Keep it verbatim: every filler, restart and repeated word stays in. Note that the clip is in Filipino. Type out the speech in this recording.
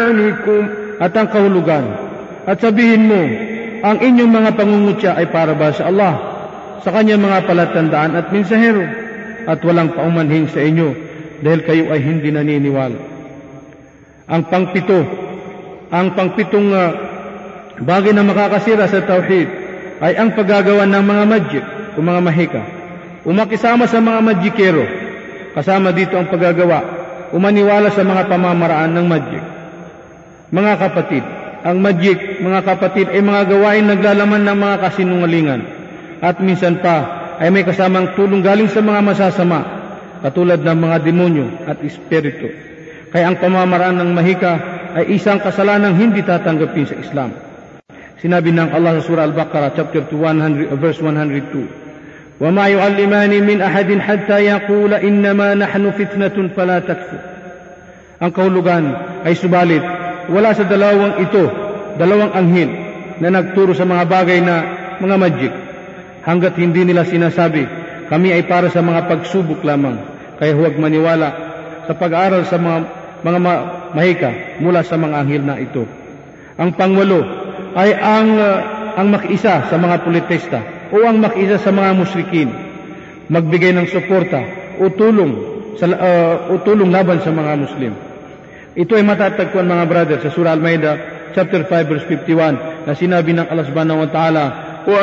أيمانكم. At ang kahulugan, at sabihin mo, ang inyong mga pangungutya ay para ba sa Allah, sa kanyang mga palatandaan at mensahero, at walang paumanhin sa inyo dahil kayo ay hindi naniniwala. Ang pangpito, ang pangpitong uh, bagay na makakasira sa tauhid ay ang paggagawa ng mga magic o mga mahika. Umakisama sa mga magikero, kasama dito ang paggagawa, umaniwala sa mga pamamaraan ng magic. Mga kapatid, ang magic, mga kapatid, ay mga gawain naglalaman ng mga kasinungalingan at minsan pa ay may kasamang tulong galing sa mga masasama katulad ng mga demonyo at espiritu. Kaya ang pamamaraan ng mahika ay isang kasalanang hindi tatanggapin sa Islam. Sinabi ng Allah sa Surah Al-Baqarah chapter two, one hundred, verse one hundred two, وَمَا يُعَلِّمَانِ مِنْ أَحَدٍ حَتَّى يَقُولَ إِنَّمَا نَحْنُ فِتْنَةٌ فَلَا تَكْفُرْ. Ang kahulugan ay subalit wala sa dalawang ito, dalawang anghel na nagturo sa mga bagay na mga magic, hanggat hindi nila sinasabi, kami ay para sa mga pagsubok lamang, kaya huwag maniwala sa pag-aaral sa mga, mga ma- mahika mula sa mga anghel na ito. Ang pangwalo ay ang, uh, ang makiisa sa mga politista o ang makiisa sa mga musyrikin, magbigay ng suporta o tulong, sa, uh, o tulong laban sa mga Muslim. Ito ay matatagpuan mga brother sa Surah Al-Ma'idah chapter five verse fifty-one na sinabi ng Allah subhanahu wa ta'ala,